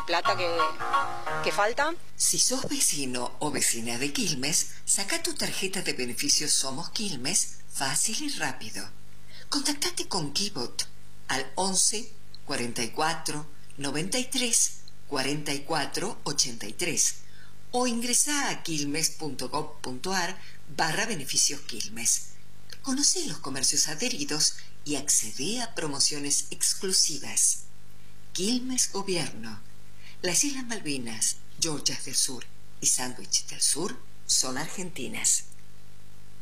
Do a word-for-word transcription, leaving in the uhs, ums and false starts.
plata que, que falta. Si sos vecino o vecina de Quilmes, saca tu tarjeta de beneficios Somos Quilmes fácil y rápido. Contactate con Kibot al once, cuarenta y cuatro, noventa y tres, cuarenta y cuatro, ochenta y tres o ingresa a quilmes.gov.ar barra beneficios Quilmes. Conoce los comercios adheridos y accede a promociones exclusivas. Quilmes Gobierno. Las Islas Malvinas, Georgias del Sur y Sandwich del Sur son argentinas.